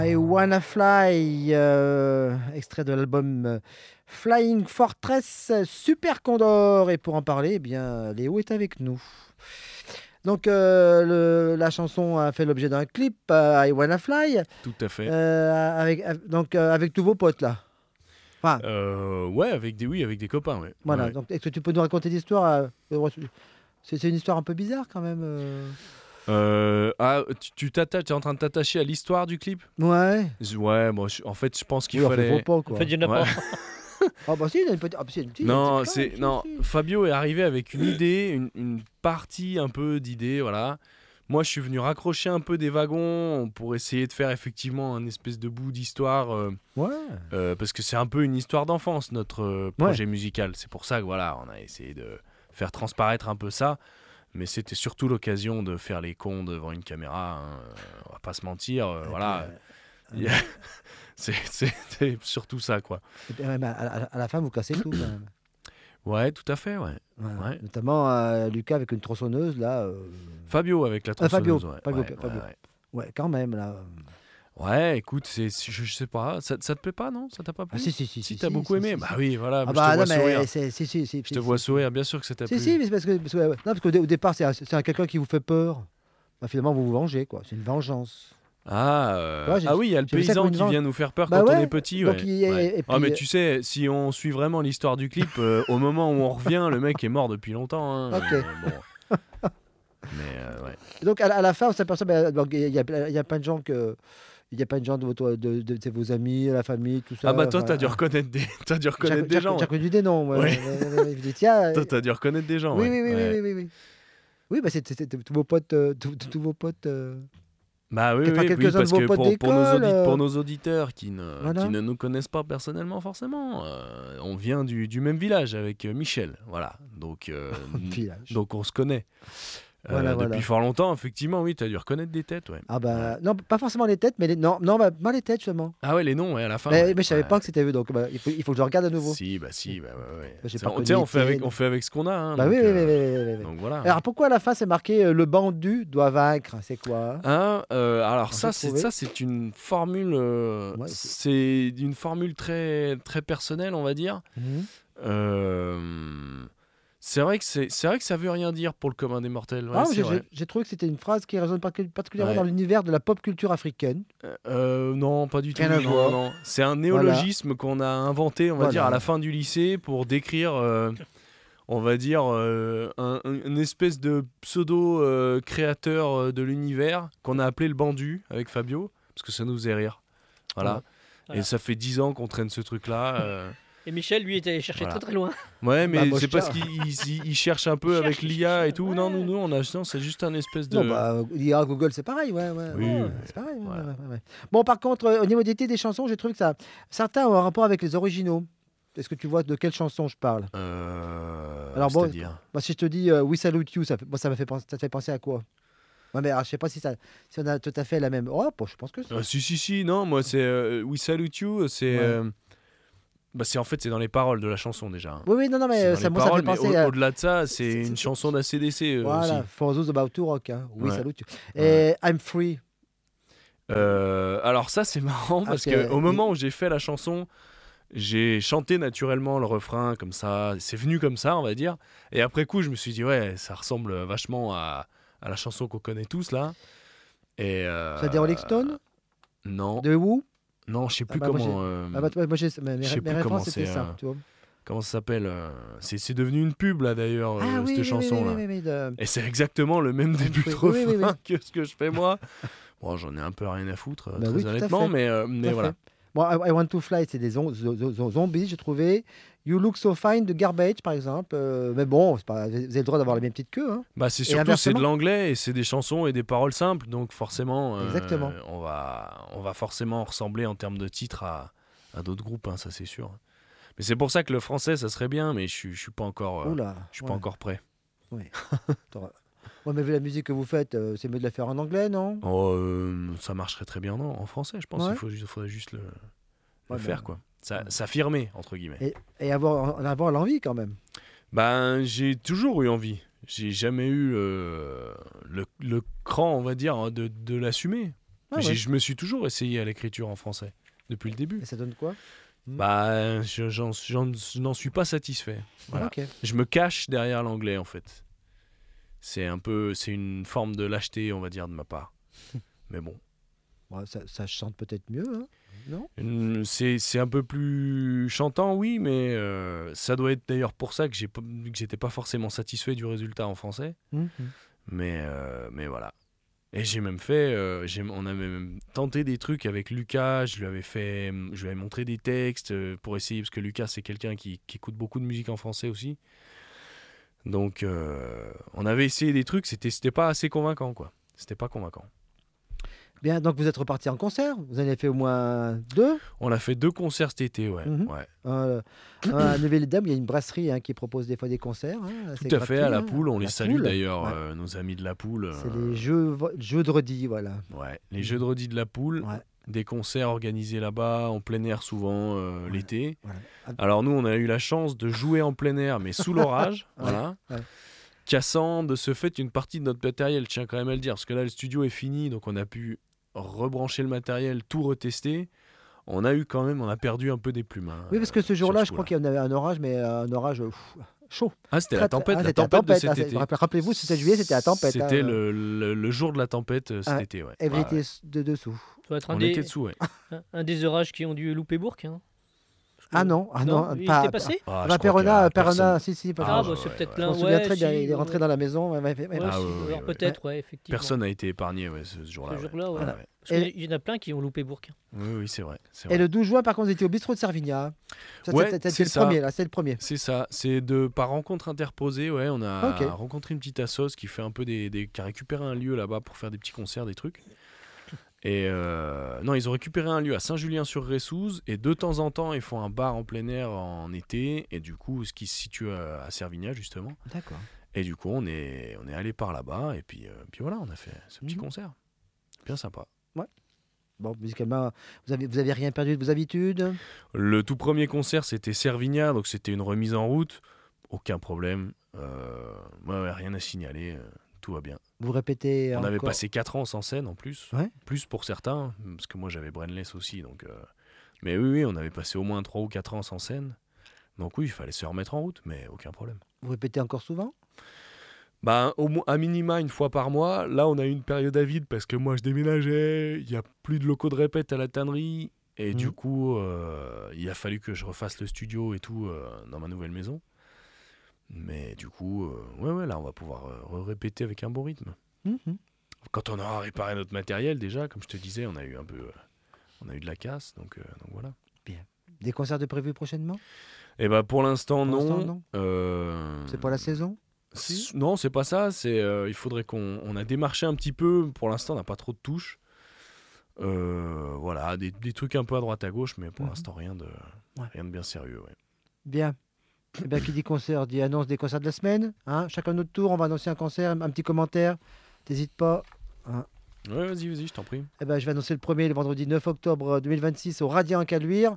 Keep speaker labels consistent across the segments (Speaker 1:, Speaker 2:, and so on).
Speaker 1: I Wanna Fly, extrait de l'album Flying Fortress Super Condor. Et pour en parler, eh bien, Léo est avec nous. Donc, la chanson a fait l'objet d'un clip, I Wanna Fly,
Speaker 2: Tout à fait.
Speaker 1: avec tous vos potes là. Enfin,
Speaker 2: Ouais, avec des copains, ouais.
Speaker 1: voilà.
Speaker 2: Ouais.
Speaker 1: Donc, est-ce que tu peux nous raconter l'histoire c'est une histoire un peu bizarre quand même.
Speaker 2: T'es en train de t'attacher à l'histoire du clip?
Speaker 1: Ouais.
Speaker 2: Ouais, moi, en fait, je pense qu'il
Speaker 1: Oui, enfin,
Speaker 2: fallait.
Speaker 1: faut pas, quoi.
Speaker 3: Faites du
Speaker 2: Ouais.
Speaker 3: n'importe.
Speaker 1: Ah bah si, il y a une petite. Ah, bah, si, il y a une
Speaker 2: Non,
Speaker 1: petite
Speaker 2: c'est
Speaker 1: classe,
Speaker 2: non.
Speaker 1: si.
Speaker 2: Fabio est arrivé avec une idée, une partie un peu d'idée, voilà. Moi, je suis venu raccrocher un peu des wagons pour essayer de faire effectivement un espèce de bout d'histoire,
Speaker 1: Ouais.
Speaker 2: parce que c'est un peu une histoire d'enfance notre projet musical. C'est pour ça que voilà, on a essayé de faire transparaître un peu ça. Mais c'était surtout l'occasion de faire les cons devant une caméra, hein. On va pas se mentir, voilà. C'est surtout ça, quoi.
Speaker 1: Et puis, même à la fin, vous cassez tout quand même.
Speaker 2: Ouais, tout à fait, ouais.
Speaker 1: Voilà.
Speaker 2: Ouais.
Speaker 1: Notamment Lucas avec une tronçonneuse là.
Speaker 2: Fabio avec la
Speaker 1: Fabio,
Speaker 2: tronçonneuse, ouais.
Speaker 1: Fabio,
Speaker 2: Ouais,
Speaker 1: Fabio.
Speaker 2: ouais,
Speaker 1: Ouais, quand même là.
Speaker 2: ouais, écoute, je sais pas, ça te plaît pas, non? Ça t'a pas plu?
Speaker 1: Ah si,
Speaker 2: T'as beaucoup aimé? Bah oui, voilà,
Speaker 1: Ah
Speaker 2: je te
Speaker 1: bah
Speaker 2: vois
Speaker 1: non
Speaker 2: sourire.
Speaker 1: mais si.
Speaker 2: Je te vois sourire, bien sûr que ça t'a
Speaker 1: Si,
Speaker 2: plu.
Speaker 1: si, mais c'est non, parce qu'au départ c'est quelqu'un qui vous fait peur. Bah, finalement vous vous vengez quoi. C'est une vengeance. Ouais,
Speaker 2: Ah oui, il y a le
Speaker 1: j'ai vu ça comme
Speaker 2: paysan
Speaker 1: une
Speaker 2: qui
Speaker 1: venge.
Speaker 2: vient nous faire peur
Speaker 1: Bah
Speaker 2: quand on
Speaker 1: ouais,
Speaker 2: est petit,
Speaker 1: donc
Speaker 2: ouais.
Speaker 1: il est-
Speaker 2: Ouais.
Speaker 1: et
Speaker 2: Ah, mais
Speaker 1: puis-
Speaker 2: tu sais, si on suit vraiment l'histoire du clip, au moment où on revient, le mec est mort depuis longtemps, hein.
Speaker 1: Ok.
Speaker 2: Bon. Mais ouais.
Speaker 1: Donc à la fin on s'aperçoit donc, il y a plein de gens que. Il y a plein de gens de vos amis, la famille, tout ça.
Speaker 2: Ah bah toi,
Speaker 1: enfin,
Speaker 2: t'as dû reconnaître des gens.
Speaker 1: J'ai
Speaker 2: Ouais.
Speaker 1: reconnu des noms.
Speaker 2: Ouais.
Speaker 1: Je dis, tiens.
Speaker 2: Toi, t'as dû reconnaître des gens.
Speaker 1: Oui,
Speaker 2: ouais.
Speaker 1: oui, oui,
Speaker 2: Ouais.
Speaker 1: oui, oui, oui. Oui, bah c'est tous vos potes. Tous vos potes.
Speaker 2: Bah oui,
Speaker 1: Enfin,
Speaker 2: oui,
Speaker 1: quelques-uns
Speaker 2: parce
Speaker 1: de vos
Speaker 2: que
Speaker 1: potes d'école,
Speaker 2: pour nos auditeurs qui
Speaker 1: voilà.
Speaker 2: ne nous connaissent pas personnellement forcément, on vient du même village avec Michel, voilà. Donc,
Speaker 1: Village.
Speaker 2: donc on se connaît.
Speaker 1: Voilà.
Speaker 2: Depuis fort longtemps, effectivement, oui, t'as dû reconnaître des têtes, ouais.
Speaker 1: Ah bah
Speaker 2: Ouais.
Speaker 1: non, pas forcément les têtes, mais non, pas les têtes justement.
Speaker 2: Ah ouais, les noms, ouais, à la fin.
Speaker 1: Mais
Speaker 2: Ouais.
Speaker 1: je savais
Speaker 2: Ouais.
Speaker 1: pas que c'était eux, donc bah, il faut que je regarde à nouveau.
Speaker 2: Si, ouais.
Speaker 1: J'ai
Speaker 2: C'est-
Speaker 1: pas
Speaker 2: Tu
Speaker 1: connu
Speaker 2: sais, on fait
Speaker 1: Étienne.
Speaker 2: avec ce qu'on a, hein,
Speaker 1: Bah
Speaker 2: donc,
Speaker 1: oui, oui.
Speaker 2: donc voilà.
Speaker 1: Alors pourquoi à la fin c'est marqué le bandu doit vaincre? C'est quoi?
Speaker 2: Hein, alors
Speaker 1: Alors,
Speaker 2: ça,
Speaker 1: j'ai trouvé.
Speaker 2: c'est une formule,
Speaker 1: Ouais,
Speaker 2: c'est une formule très très personnelle, on va dire.
Speaker 1: Mhm.
Speaker 2: C'est vrai que ça veut rien dire pour le commun des mortels. Ouais,
Speaker 1: Ah,
Speaker 2: c'est vrai.
Speaker 1: j'ai trouvé que c'était une phrase qui résonne particulièrement
Speaker 2: Ouais.
Speaker 1: dans l'univers de la pop culture africaine.
Speaker 2: Non, pas du tout.
Speaker 1: Rien à voir.
Speaker 2: Non. C'est un néologisme qu'on a inventé, on va
Speaker 1: Voilà.
Speaker 2: dire, à la fin du lycée pour décrire, on va dire, une espèce de pseudo créateur de l'univers qu'on a appelé le Bandu avec Fabio, parce que ça nous faisait rire. Voilà.
Speaker 3: Voilà.
Speaker 2: Et ça fait 10 ans qu'on traîne ce truc-là.
Speaker 3: Et Michel, lui, était allé chercher
Speaker 2: Voilà.
Speaker 3: très très loin.
Speaker 2: Ouais, mais
Speaker 1: Bah, moi,
Speaker 2: c'est
Speaker 1: je
Speaker 2: parce
Speaker 1: tiens.
Speaker 2: qu'il cherche un peu
Speaker 3: Il
Speaker 2: avec
Speaker 3: cherche,
Speaker 2: l'IA et tout.
Speaker 3: ouais.
Speaker 2: Non, non, c'est juste un espèce de.
Speaker 1: Non, bah, l'IA, Google, c'est pareil, ouais.
Speaker 2: Oui,
Speaker 1: C'est pareil, ouais,
Speaker 2: voilà.
Speaker 1: ouais. Bon, par contre, au niveau des chansons, j'ai trouvé que certains ont un rapport avec les originaux. Est-ce que tu vois de quelle chanson je parle? Alors bon,
Speaker 2: C'est-à-dire.
Speaker 1: Moi, si je te dis We Salute You, ça te fait penser à quoi? Ouais, mais alors, je sais pas si on a tout à fait la même. Oh, bon, je pense que si.
Speaker 2: Si, non, moi c'est We Salute You, c'est.
Speaker 1: Ouais.
Speaker 2: Bah, en fait, c'est dans les paroles de la chanson déjà, hein.
Speaker 1: Oui, non,
Speaker 2: C'est
Speaker 1: mais
Speaker 2: dans
Speaker 1: ça
Speaker 2: les
Speaker 1: me fait
Speaker 2: paroles, mais
Speaker 1: penser à.
Speaker 2: au-delà de ça, c'est
Speaker 1: c'est-
Speaker 2: une
Speaker 1: c'est-
Speaker 2: chanson d'ACDC
Speaker 1: Voilà,
Speaker 2: aussi.
Speaker 1: For Those About to Rock. Hein. We
Speaker 2: Ouais.
Speaker 1: Salute You. Et I'm Free.
Speaker 2: Alors ça, c'est marrant parce
Speaker 1: Ok.
Speaker 2: qu'au moment où j'ai fait la chanson, j'ai chanté naturellement le refrain comme ça, c'est venu comme ça, on va dire. Et après coup, je me suis dit, ouais, ça ressemble vachement à la chanson qu'on connaît tous là. Et
Speaker 1: Ça des Rolling Stones?
Speaker 2: Non,
Speaker 1: De Who?
Speaker 2: non, je sais plus
Speaker 1: bah, moi,
Speaker 2: comment.
Speaker 1: Ah bah, moi, mes
Speaker 2: je sais plus comment
Speaker 1: références, c'était
Speaker 2: c'est,
Speaker 1: ça. Tu vois.
Speaker 2: comment ça s'appelle. C'est devenu une pub là d'ailleurs,
Speaker 1: Ah oui,
Speaker 2: cette chanson là.
Speaker 1: oui, de-
Speaker 2: Et c'est exactement le même début de
Speaker 1: Oui, oui, oui,
Speaker 2: refrain que ce que je fais moi. Bon, j'en ai un peu rien à foutre,
Speaker 1: Bah
Speaker 2: très
Speaker 1: oui, tout à
Speaker 2: honnêtement,
Speaker 1: fait.
Speaker 2: mais
Speaker 1: Tout à
Speaker 2: voilà.
Speaker 1: fait. Bon, I Want to Fly, c'est des zombies, j'ai trouvé. You Look So Fine de Garbage, par exemple. Mais bon, vous avez le droit d'avoir les mêmes petites queues. Hein.
Speaker 2: Bah, c'est
Speaker 1: Et
Speaker 2: surtout c'est
Speaker 1: inversement.
Speaker 2: de l'anglais et c'est des chansons et des paroles simples, donc forcément,
Speaker 1: Exactement.
Speaker 2: on va forcément ressembler en termes de titre à d'autres groupes, hein, ça c'est sûr. Mais c'est pour ça que le français, ça serait bien, mais je suis pas encore,
Speaker 1: Oula.
Speaker 2: je suis pas encore prêt.
Speaker 1: Ouais, mais vu la musique que vous faites, c'est mieux de la faire en anglais, non?
Speaker 2: Oh, ça marcherait très bien en français, je pense.
Speaker 1: Ouais.
Speaker 2: Il faudrait juste le
Speaker 1: Ouais,
Speaker 2: faire,
Speaker 1: bah,
Speaker 2: quoi. S'affirmer, entre guillemets.
Speaker 1: Et avoir l'envie quand même.
Speaker 2: Ben, j'ai toujours eu envie. J'ai jamais eu le cran, on va dire, de l'assumer.
Speaker 1: Ah
Speaker 2: Mais
Speaker 1: ouais.
Speaker 2: je me suis toujours essayé à l'écriture en français, depuis le début.
Speaker 1: Et ça donne quoi?
Speaker 2: Bah, je n'en suis pas satisfait. Voilà.
Speaker 1: Ok.
Speaker 2: Je me cache derrière l'anglais, en fait. C'est une forme de lâcheté, on va dire, de ma part. Mais bon.
Speaker 1: Bon, ça chante peut-être mieux, hein, non?
Speaker 2: C'est un peu plus chantant, oui, mais ça doit être d'ailleurs pour ça que j'étais pas forcément satisfait du résultat en français. Mais voilà. Et j'ai même fait, on avait même tenté des trucs avec Lucas. Je lui avais montré des textes pour essayer, parce que Lucas c'est quelqu'un qui écoute beaucoup de musique en français aussi. Donc on avait essayé des trucs, c'était pas assez convaincant, quoi. C'était pas convaincant.
Speaker 1: Bien, donc vous êtes reparti en concert. Vous en avez fait au moins 2.
Speaker 2: On a fait 2 concerts cet été, ouais. Ouais.
Speaker 1: À Neuville-les-Dames, il y a une brasserie qui propose des fois des concerts.
Speaker 2: Tout à fait, à La Poule, on les salue
Speaker 1: Poule.
Speaker 2: d'ailleurs,
Speaker 1: Ouais.
Speaker 2: nos amis de La Poule.
Speaker 1: C'est les jeudredis, voilà.
Speaker 2: Ouais, les jeudredis de La Poule,
Speaker 1: Ouais.
Speaker 2: des concerts organisés là-bas, en plein air souvent, l'été.
Speaker 1: Voilà.
Speaker 2: Alors nous, on a eu la chance de jouer en plein air, mais sous l'orage, voilà.
Speaker 1: Ouais.
Speaker 2: Cassant de ce fait une partie de notre matériel, je tiens quand même à le dire, parce que là, le studio est fini, donc on a pu rebrancher le matériel, tout retester. On a perdu un peu des plumes.
Speaker 1: Oui, parce que ce jour-là, je crois qu'il y en avait un orage, mais un orage chaud.
Speaker 2: Ah, c'était la tempête,
Speaker 1: c'était
Speaker 2: la tempête de cet été.
Speaker 1: Rappelez-vous, c'était juillet, c'était la tempête.
Speaker 2: C'était le jour de la tempête cet été, ouais.
Speaker 1: Et vous étiez de dessous.
Speaker 3: Ça doit être
Speaker 2: On était dessous, ouais.
Speaker 3: un des orages qui ont dû louper Bourg. Hein.
Speaker 1: Ah non,
Speaker 3: il
Speaker 1: pas.
Speaker 3: était passé
Speaker 1: Perona, si.
Speaker 3: c'est peut-être
Speaker 1: Je
Speaker 3: l'un.
Speaker 1: me souviens très bien, il est rentré dans la maison.
Speaker 3: Alors peut-être, ouais, effectivement.
Speaker 2: Personne n'a été épargné ce jour-là.
Speaker 3: Ce jour-là, ouais.
Speaker 1: Voilà.
Speaker 3: Parce qu'il y en a plein qui ont loupé Bourg.
Speaker 2: Oui, c'est vrai.
Speaker 1: Et le 12 juin, par contre, vous étiez au bistrot de Servigna. C'est le premier.
Speaker 2: C'est ça. C'est par rencontre interposée. Ouais, on a rencontré une petite assos qui fait un peu qui a récupéré un lieu là-bas pour faire des petits concerts, des trucs. Et non, ils ont récupéré un lieu à Saint-Julien-sur-Ressouze et de temps en temps, ils font un bar en plein air en été. Et du coup, ce qui se situe à Servigna, justement.
Speaker 1: D'accord.
Speaker 2: Et du coup, on est allé par là-bas. Et puis voilà, on a fait ce petit concert. Bien sympa.
Speaker 1: Ouais. Bon, musicalement, vous avez rien perdu de vos habitudes?
Speaker 2: Le tout premier concert, c'était Servigna, donc c'était une remise en route. Aucun problème. Rien à signaler. Tout va bien.
Speaker 1: Vous répétez
Speaker 2: On avait passé 4 ans sans scène en plus.
Speaker 1: Ouais.
Speaker 2: Plus pour certains, parce que moi j'avais Brainless aussi. Donc, mais oui, on avait passé au moins 3 ou 4 ans sans scène. Donc oui, il fallait se remettre en route, mais aucun problème.
Speaker 1: Vous répétez encore souvent?
Speaker 2: Bah, au moins, à minima, une fois par mois. Là, on a eu une période à vide parce que moi, je déménageais. Il n'y a plus de locaux de répète à la tannerie. Et du coup, il a fallu que je refasse le studio et tout dans ma nouvelle maison. Mais du coup, là, on va pouvoir répéter avec un bon rythme. Quand on aura réparé notre matériel, déjà, comme je te disais, on a eu de la casse. Donc voilà.
Speaker 1: Bien. Des concerts de prévus prochainement?
Speaker 2: Et bah, pour l'instant, non.
Speaker 1: C'est pas la saison?
Speaker 2: Non, c'est pas ça. Il faudrait qu'on a démarché un petit peu. Pour l'instant, on n'a pas trop de touches. Voilà, des trucs un peu à droite à gauche, mais pour l'instant, rien de bien sérieux. Ouais.
Speaker 1: Bien. Eh bien, qui dit concert dit annonce des concerts de la semaine. Hein, chacun notre tour, on va annoncer un concert, un petit commentaire. T'hésites pas. Hein.
Speaker 2: Ouais, vas-y, je t'en prie.
Speaker 1: Eh ben, je vais annoncer le premier, le vendredi 9 octobre 2026 au Radiant en Caluire.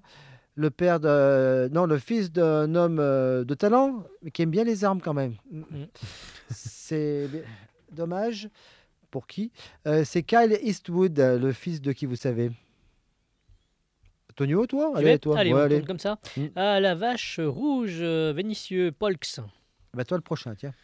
Speaker 1: Le fils d'un homme de talent, mais qui aime bien les armes quand même. C'est dommage. Pour qui? C'est Kyle Eastwood, le fils de qui vous savez? Tonio, toi?
Speaker 3: Allez,
Speaker 1: toi.
Speaker 3: Allez,
Speaker 1: Ouais,
Speaker 3: on tourne comme ça. Ah, la vache rouge, Vénitieux, Polx.
Speaker 1: Bah, toi, le prochain, tiens.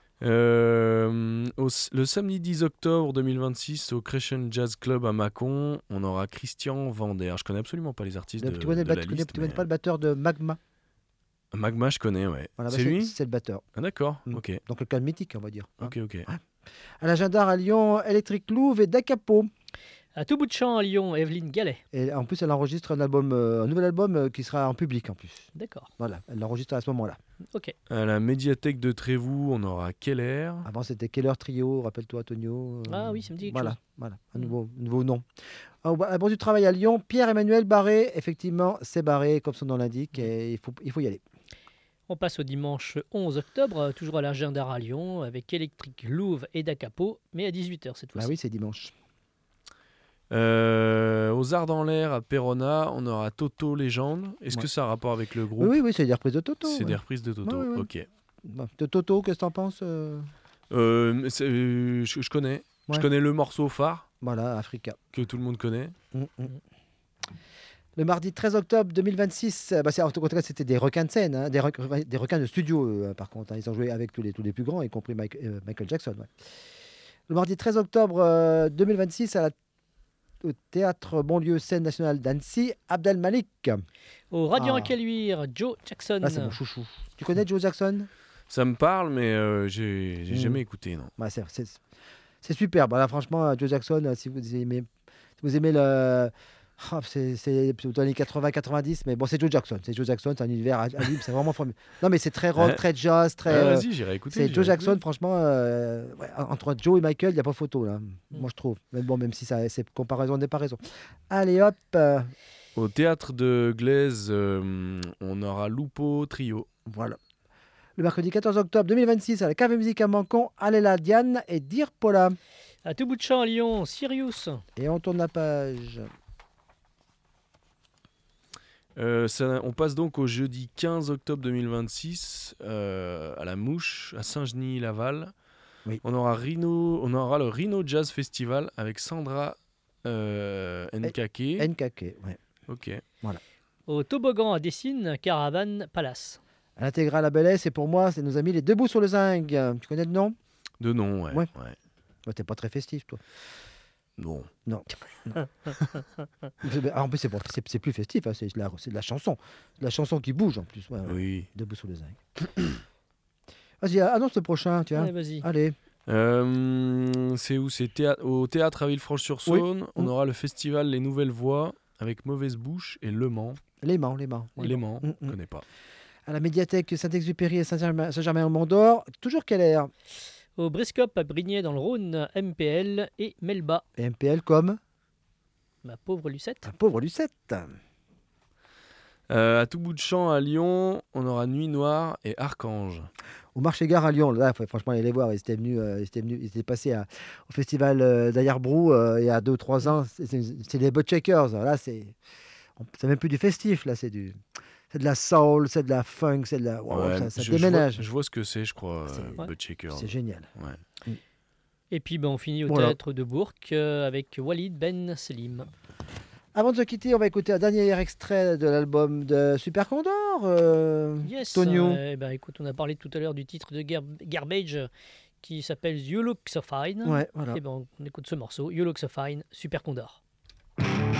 Speaker 2: Le samedi 10 octobre 2026 au Crescent Jazz Club à Mâcon, on aura Christian Vander. Je connais absolument pas les artistes
Speaker 1: Tu connais pas le batteur de Magma?
Speaker 2: Magma, je connais, ouais.
Speaker 1: Voilà,
Speaker 2: c'est lui?
Speaker 1: C'est le batteur.
Speaker 2: Ah, d'accord, ok.
Speaker 1: Donc quelqu'un de mythique, on va dire.
Speaker 2: Ok.
Speaker 1: Ouais. À l'agenda à Lyon, Electric Louvre et Dacapo.
Speaker 3: À tout bout de champ à Lyon, Evelyne Gallet.
Speaker 1: Et en plus, elle enregistre un nouvel album qui sera en public en plus.
Speaker 3: D'accord.
Speaker 1: Voilà, elle l'enregistre à ce moment-là.
Speaker 3: Ok.
Speaker 2: À la médiathèque de Trévoux, on aura Keller.
Speaker 1: Avant, c'était Keller Trio, rappelle-toi, Tonio.
Speaker 3: Ah oui, ça me dit quelque chose.
Speaker 1: Voilà, un nouveau nom. À bord du travail à Lyon, Pierre-Emmanuel Barré. Effectivement, c'est Barré, comme son nom l'indique, et il faut y aller.
Speaker 3: On passe au dimanche 11 octobre, toujours à l'agenda à Lyon, avec Electric Louvre et Dacapo, mais à 18h cette fois-ci.
Speaker 1: Ah oui, c'est dimanche.
Speaker 2: Aux Arts dans l'air à Perona, on aura Toto Légende. Est-ce que ça a rapport avec le groupe?
Speaker 1: Oui, c'est des reprises de Toto.
Speaker 2: C'est des reprises de Toto,
Speaker 1: ouais.
Speaker 2: ok.
Speaker 1: De Toto, qu'est-ce que t'en penses?
Speaker 2: Je connais. Ouais. Je connais le morceau phare.
Speaker 1: Voilà, Africa.
Speaker 2: Que tout le monde connaît.
Speaker 1: Le mardi 13 octobre 2026, en tout cas, c'était des requins de scène, hein, des requins de studio, par contre. Hein. Ils ont joué avec tous les plus grands, y compris Michael Jackson. Ouais. Le mardi 13 octobre 2026, au théâtre Bonlieu Scène nationale d'Annecy, Abdel Malik.
Speaker 3: Au Radio Caluire, Joe Jackson.
Speaker 1: Là, c'est mon chouchou. Tu connais Joe Jackson?
Speaker 2: Ça me parle, mais j'ai jamais écouté, non.
Speaker 1: Ouais, c'est superbe. Là, franchement, Joe Jackson, si vous aimez le... c'est plutôt dans les 80-90, mais bon, c'est Joe Jackson. C'est un univers à lui, c'est vraiment formidable. Non, mais c'est très rock, très jazz, très...
Speaker 2: Vas-y, j'irai écouter.
Speaker 1: C'est Joe Jackson, franchement, entre Joe et Michael, il n'y a pas photo, là. Moi, je trouve. Mais bon, même si c'est comparaison n'est pas raison. Allez, hop.
Speaker 2: Au théâtre de Glaise, on aura Lupo Trio.
Speaker 1: Voilà. Le mercredi 14 octobre 2026, à la Cave Musique à Mâcon, Aléla Diane et Dir Paula.
Speaker 3: À tout bout de champ à Lyon, Sirius.
Speaker 1: Et on tourne la page.
Speaker 2: On passe donc au jeudi 15 octobre 2026 à la Mouche, à Saint-Genis-Laval.
Speaker 1: Oui.
Speaker 2: On aura le Rhino Jazz Festival avec Sandra Nkake.
Speaker 1: NKK, ouais.
Speaker 2: Ok.
Speaker 1: Voilà.
Speaker 3: Au toboggan à Dessines, Caravane Palace.
Speaker 1: À l'intégrale à Belay, c'est pour moi, c'est nos amis les Debout sur le Zinc. Tu connais le nom?
Speaker 2: De nom, ouais.
Speaker 1: Toi, t'es pas très festif, toi.
Speaker 2: Non.
Speaker 1: En plus, c'est plus festif, hein, c'est de la chanson. De la chanson qui bouge en plus. Ouais.
Speaker 2: Oui.
Speaker 1: Debout sur le Zinc. Vas-y, annonce le prochain, tiens.
Speaker 3: Allez, vas-y.
Speaker 1: Allez.
Speaker 2: C'est où? Au théâtre à Villefranche-sur-Saône. On aura le festival Les Nouvelles Voix avec Mauvaise Bouche et Le Mans.
Speaker 1: Les Mans.
Speaker 2: Je connais pas.
Speaker 1: À la médiathèque Saint-Exupéry et Saint-Germain-en-Mont-d'Or, toujours quelle heure?
Speaker 3: Au Briscope à Brignais dans le Rhône, MPL et Melba.
Speaker 1: Et MPL comme
Speaker 3: Ma pauvre Lucette.
Speaker 1: un pauvre Lucette.
Speaker 2: À tout bout de champ à Lyon, on aura Nuit Noire et Archange.
Speaker 1: Au marché-gare à Lyon, là, faut franchement aller les voir. Ils étaient passés au festival d'Ayerbrou il y a 2-3 ans. C'est les Butt Shakers. Là, c'est même plus du festif. Là, c'est de la soul, c'est de la funk, c'est de la. Wow, ça déménage.
Speaker 2: Je vois ce que c'est, je crois.
Speaker 3: Ouais.
Speaker 2: Butt Shaker.
Speaker 1: C'est génial.
Speaker 2: Ouais.
Speaker 3: Et puis on finit au théâtre de Bourg avec Walid Ben Selim.
Speaker 1: Avant de se quitter, on va écouter un dernier extrait de l'album de Super Condor.
Speaker 3: Yes.
Speaker 1: Tonio.
Speaker 3: Écoute, on a parlé tout à l'heure du titre de Garbage qui s'appelle You Look So Fine.
Speaker 1: Ouais, voilà.
Speaker 3: On écoute ce morceau, You Look So Fine, Super Condor.